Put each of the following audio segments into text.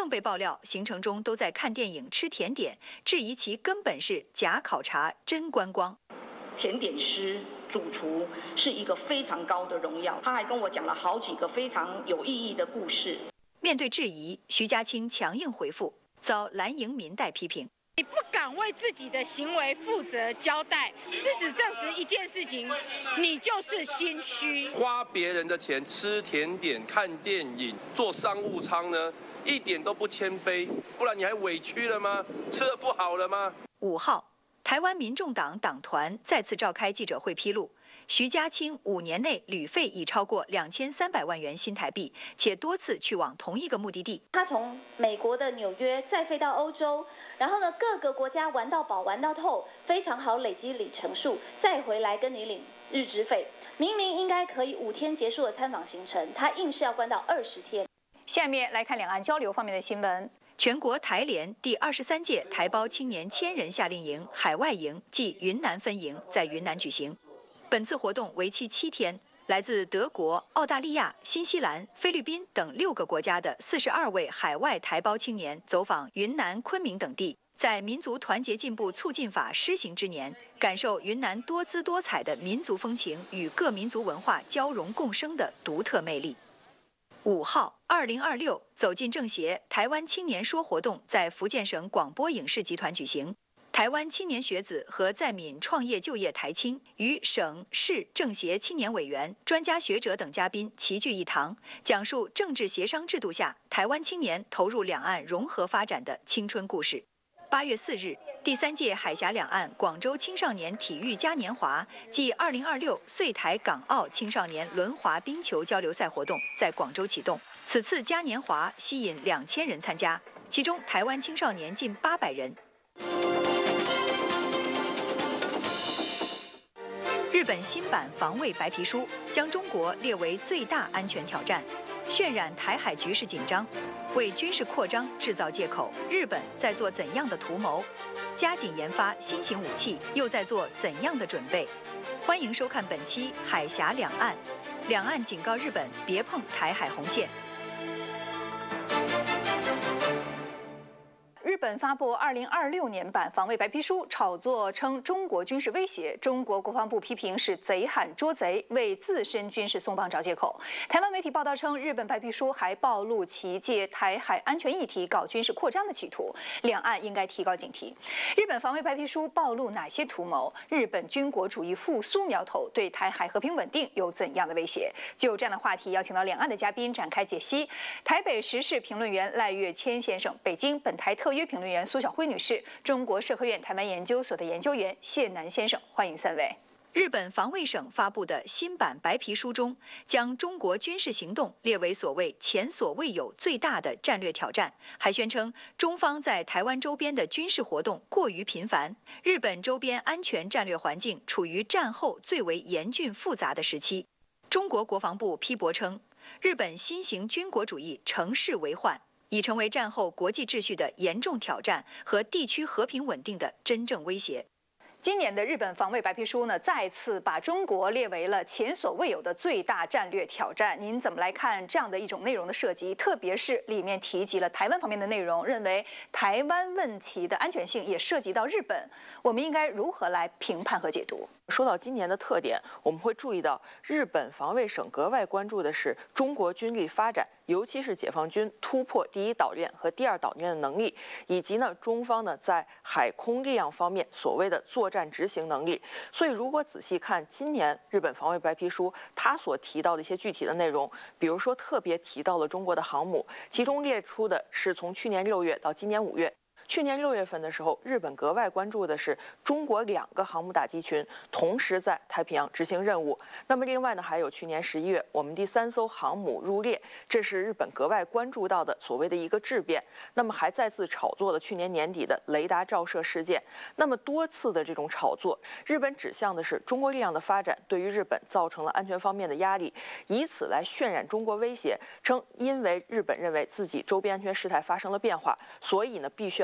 更被爆料行程中都在看电影、吃甜点，质疑其根本是假考察、真观光。 甜点师、主厨是一个非常高的荣耀，他还跟我讲了好几个非常有意义的故事。 面对质疑，徐家清强硬回复，遭蓝营民代批评。 你不敢为自己的行为负责交代，事实证实一件事情，你就是心虚。 花别人的钱吃甜点、看电影、坐商务舱呢，一点都不谦卑，不然你还委屈了吗？吃得不好了吗 ？5号，台湾民众党党团再次召开记者会披露，徐家清5年内旅费已超过2300万元新台币，且多次去往同一个目的地。 他从美国的纽约再飞到欧洲，然后呢各个国家玩到饱玩到透，非常好累积里程数，再回来跟你领日资费。明明应该可以5天结束的参访行程，他硬是要关到20天。 下面来看两岸交流方面的新闻。 全国台联第23届台胞青年1000人夏令营海外营暨云南分营在云南举行。本次活动为期7天，来自德国、澳大利亚、新西兰、菲律宾等6个国家的42位海外台胞青年走访云南、昆明等地，在民族团结进步促进法施行之年，感受云南多姿多彩的民族风情与各民族文化交融共生的独特魅力。5号，2026走进政协台湾青年说活动在福建省广播影视集团举行。台湾青年学子和在闽创业就业台青与省市政协青年委员、专家学者等嘉宾齐聚一堂，讲述政治协商制度下台湾青年投入两岸融合发展的青春故事。8月4日，第3届海峡两岸广州青少年体育嘉年华暨2026穗台港澳青少年轮滑冰球交流赛活动在广州启动。此次嘉年华吸引2000人参加，其中台湾青少年近800人。日本新版防卫白皮书将中国列为最大安全挑战，渲染台海局势紧张，为军事扩张制造借口。日本在做怎样的图谋？加紧研发新型武器又在做怎样的准备？欢迎收看本期《海峡两岸》，两岸警告日本别碰台海红线。 日本发布2026年版防卫白皮书，炒作称中国军事威胁。中国国防部批评是贼喊捉贼，为自身军事松绑找借口。台湾媒体报道称，日本白皮书还暴露其借台海安全议题搞军事扩张的企图，两岸应该提高警惕。日本防卫白皮书暴露哪些图谋？日本军国主义复苏苗头对台海和平稳定有怎样的威胁？就这样的话题，邀请到两岸的嘉宾展开解析。台北时事评论员赖岳谦先生，北京本台特约评论员苏晓辉女士，中国社科院台湾研究所的研究员谢南先生，欢迎3位。 日本防卫省发布的新版白皮书中，将中国军事行动列为所谓前所未有最大的战略挑战，还宣称中方在台湾周边的军事活动过于频繁，日本周边安全战略环境处于战后最为严峻复杂的时期。中国国防部批驳称，日本新型军国主义乘势为患，已成为战后国际秩序的严重挑战和地区和平稳定的真正威胁。 今年的日本防卫白皮书呢，再次把中国列为了前所未有的最大战略挑战。您怎么来看这样的一种内容的涉及？特别是里面提及了台湾方面的内容，认为台湾问题的安全性也涉及到日本，我们应该如何来评判和解读？ 说到今年的特点，我们会注意到日本防卫省格外关注的是中国军力发展，尤其是解放军突破第一岛链和第二岛链的能力，以及中方在海空力量方面所谓的作战执行能力。所以如果仔细看今年日本防卫白皮书，它所提到的一些具体的内容，比如说特别提到了中国的航母，其中列出的是从去年6月到今年5月。去年6月份的时候，日本格外关注的是中国2个航母打击群同时在太平洋执行任务。那么另外还有去年11月我们第3艘航母入列，这是日本格外关注到的所谓的一个质变。那么还再次炒作了去年年底的雷达照射事件。那么多次的这种炒作，日本指向的是中国力量的发展对于日本造成了安全方面的压力，以此来渲染中国威胁，称因为日本认为自己周边安全事态发生了变化，所以必须要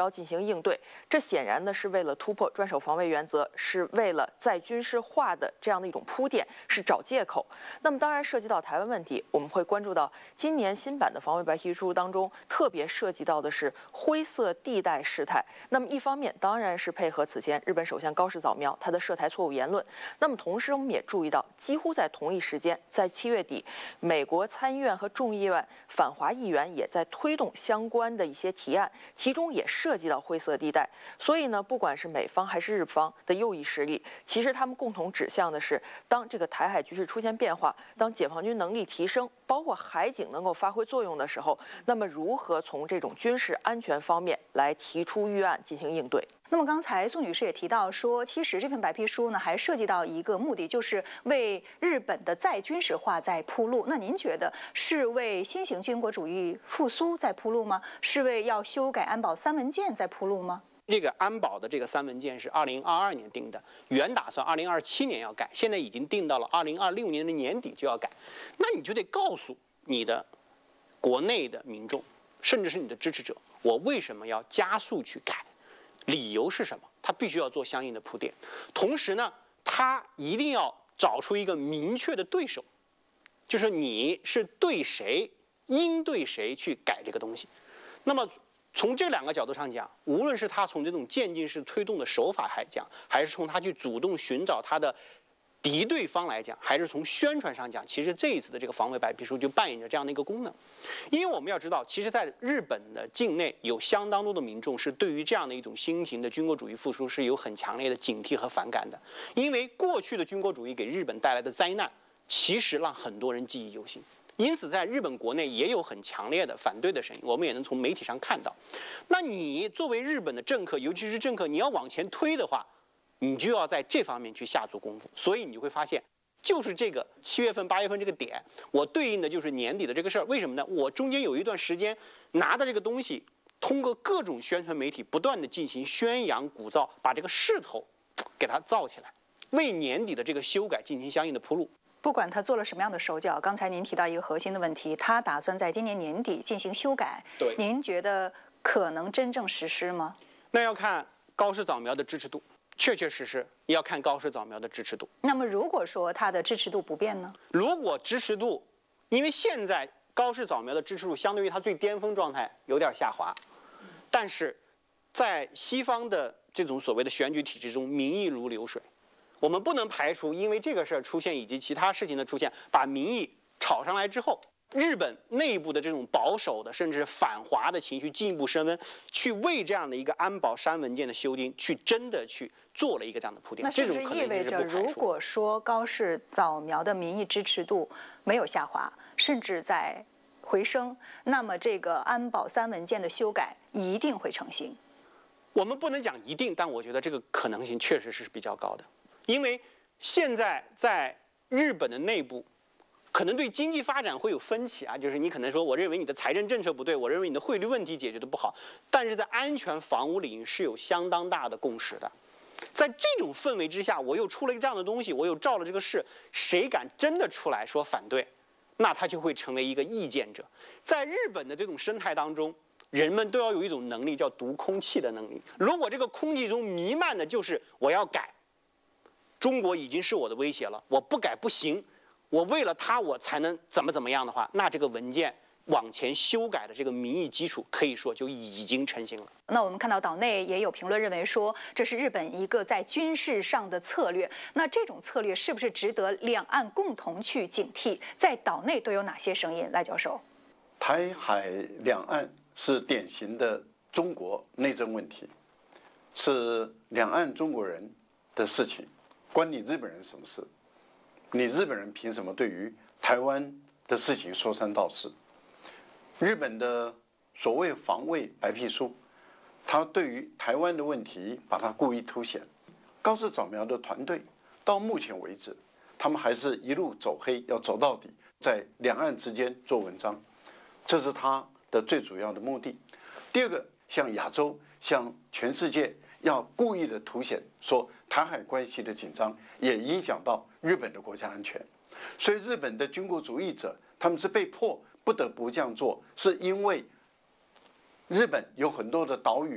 进行应对。这显然呢是为了突破专守防卫原则，是为了在军事化的这样的一种铺垫，是找借口。那么当然涉及到台湾问题，我们会关注到今年新版的防卫白皮书当中，特别涉及到的是灰色地带事态。那么一方面当然是配合此前日本首相高市早苗他的涉台错误言论，那么同时我们也注意到，几乎在同一时间，在7月底，美国参议院和众议院反华议员也在推动相关的一些提案，其中也涉及到灰色地带。所以呢，不管是美方还是日方的右翼势力，其实他们共同指向的是，当这个台海局势出现变化，当解放军能力提升，包括海警能够发挥作用的时候，那么如何从这种军事安全方面来提出预案进行应对？ 那么刚才宋女士也提到说，其实这份白皮书呢，还涉及到一个目的，就是为日本的再军事化在铺路。那您觉得是为新型军国主义复苏在铺路吗？是为要修改安保3文件在铺路吗？ 这个安保的这个3文件是2022年定的，原打算2027年要改，现在已经定到了2026年的年底就要改。那你就得告诉你的国内的民众，甚至是你的支持者，我为什么要加速去改？理由是什么？他必须要做相应的铺垫，同时呢，他一定要找出一个明确的对手，就是你是对谁，应对谁去改这个东西。那么从这2个角度上讲，无论是他从这种渐进式推动的手法来讲，还是从他去主动寻找他的敌对方来讲，还是从宣传上讲，其实这一次的这个防卫白皮书就扮演着这样的一个功能。因为我们要知道，其实在日本的境内有相当多的民众是对于这样的一种新型的军国主义复苏是有很强烈的警惕和反感的。因为过去的军国主义给日本带来的灾难，其实让很多人记忆犹新。因此，在日本国内也有很强烈的反对的声音，我们也能从媒体上看到。那你作为日本的政客，尤其是政客，你要往前推的话，你就要在这方面去下足功夫。所以你会发现，就是这个7月份、8月份这个点，我对应的就是年底的这个事儿。为什么呢？我中间有一段时间拿的这个东西，通过各种宣传媒体不断的进行宣扬、鼓噪，把这个势头给它造起来，为年底的这个修改进行相应的铺路。 不管他做了什么样的手脚，刚才您提到一个核心的问题，他打算在今年年底进行修改。 对， 您觉得可能真正实施吗？ 那要看高市早苗的支持度，确确实实要看高市早苗的支持度。 那么如果说他的支持度不变呢？ 如果支持度，因为现在高市早苗的支持度相对于他最巅峰状态有点下滑，但是在西方的这种所谓的选举体制中，民意如流水。我们不能排除因为这个事儿出现以及其他事情的出现，把民意炒上来之后，日本内部的这种保守的甚至反华的情绪进一步升温，去为这样的一个安保3文件的修订，去真的去做了一个这样的铺垫。 那是不是意味着，如果说高市早苗的民意支持度没有下滑，甚至在回升，那么这个安保3文件的修改一定会成型？ 我们不能讲一定，但我觉得这个可能性确实是比较高的。因为现在在日本的内部，可能对经济发展会有分歧啊，就是你可能说，我认为你的财政政策不对，我认为你的汇率问题解决的不好，但是在安全防务领域是有相当大的共识的。在这种氛围之下，我又出了一个这样的东西，我又照了这个事，谁敢真的出来说反对，那他就会成为一个意见者。在日本的这种生态当中，人们都要有一种能力，叫读空气的能力。如果这个空气中弥漫的就是我要改，中国已经是我的威胁了，我不改不行，我为了它我才能怎么样的话，那这个文件往前修改的这个民意基础可以说就已经成型了。 那我们看到岛内也有评论认为说，这是日本一个在军事上的策略。那这种策略是不是值得两岸共同去警惕？在岛内都有哪些声音？赖教授， 台海两岸是典型的中国内政问题，是两岸中国人的事情，关你日本人什么事？你日本人凭什么对于台湾的事情说三道四？日本的所谓防卫白皮书，他对于台湾的问题把它故意凸显。高市早苗的团队到目前为止，他们还是一路走黑，要走到底，在两岸之间做文章，这是他的最主要的目的。第二个，像亚洲，像全世界，要故意的凸显说台海关系的紧张也影响到日本的国家安全，所以日本的军国主义者他们是被迫不得不这样做，是因为日本有很多的岛屿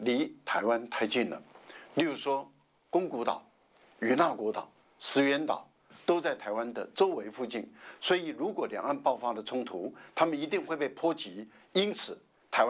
离台湾太近了。例如说，宫古岛、与那国岛、石垣岛都在台湾的周围附近，所以如果两岸爆发了冲突，他们一定会被波及，因此